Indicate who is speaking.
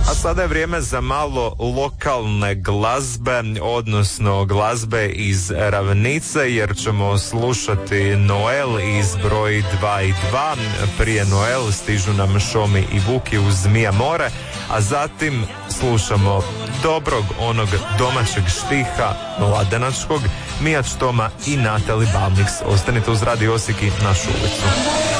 Speaker 1: A sada je vrijeme za malo lokalne glazbe, odnosno glazbe iz ravnice, jer ćemo slušati Noel iz broj 2 i 2. Prije Noel stižu nam Šomi i Vuki uz Zmija more, a zatim slušamo dobrog onog domaćeg štiha mladenačkog, Mija Čtoma i Natali Balniks. Ostanite uz Radio Osijek i našu ulicu.